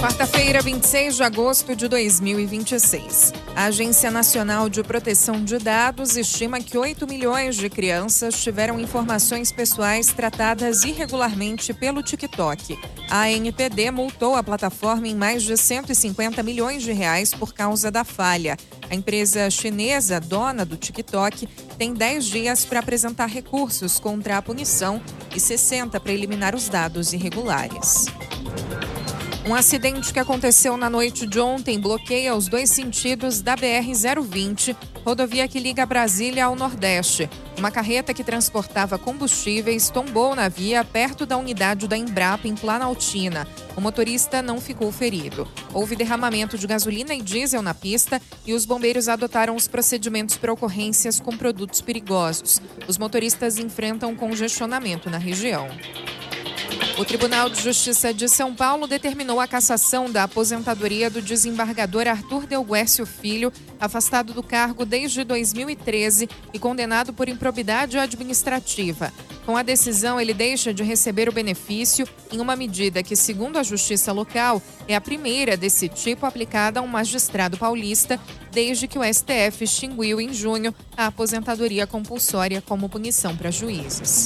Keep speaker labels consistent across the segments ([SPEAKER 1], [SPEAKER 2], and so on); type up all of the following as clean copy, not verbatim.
[SPEAKER 1] Quarta-feira, 26 de agosto de 2026. A Agência Nacional de Proteção de Dados estima que 8 milhões de crianças tiveram informações pessoais tratadas irregularmente pelo TikTok. A ANPD multou a plataforma em mais de 150 milhões de reais por causa da falha. A empresa chinesa, dona do TikTok, tem 10 dias para apresentar recursos contra a punição e 60 para eliminar os dados irregulares. Um acidente que aconteceu na noite de ontem bloqueia os dois sentidos da BR-020, rodovia que liga Brasília ao Nordeste. Uma carreta que transportava combustíveis tombou na via perto da unidade da Embrapa em Planaltina. O motorista não ficou ferido. Houve derramamento de gasolina e diesel na pista e os bombeiros adotaram os procedimentos para ocorrências com produtos perigosos. Os motoristas enfrentam congestionamento na região. O Tribunal de Justiça de São Paulo determinou a cassação da aposentadoria do desembargador Arthur Delguércio Filho, afastado do cargo desde 2013 e condenado por improbidade administrativa. Com a decisão, ele deixa de receber o benefício em uma medida que, segundo a Justiça local, é a primeira desse tipo aplicada a um magistrado paulista desde que o STF extinguiu em junho a aposentadoria compulsória como punição para juízes.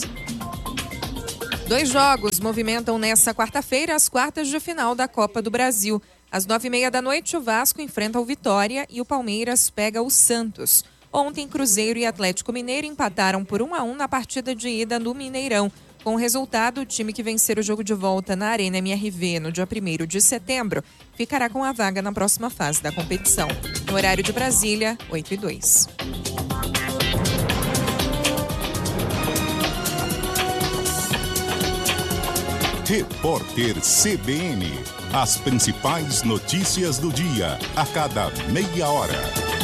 [SPEAKER 1] 2 jogos movimentam nesta quarta-feira as quartas de final da Copa do Brasil. Às 9h30 da noite, o Vasco enfrenta o Vitória e o Palmeiras pega o Santos. Ontem, Cruzeiro e Atlético Mineiro empataram por 1-1 na partida de ida no Mineirão. Com o resultado, o time que vencer o jogo de volta na Arena MRV no dia 1º de setembro ficará com a vaga na próxima fase da competição. No horário de Brasília, 8h02.
[SPEAKER 2] Repórter CBN. As principais notícias do dia, a cada meia hora.